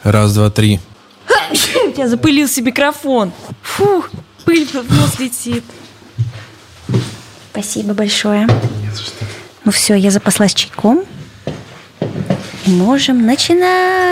Раз, два, три. У тебя запылился микрофон. Фух, пыль в нос летит. Спасибо большое. Не за что. Ну все, я запаслась чайком. И можем начинать.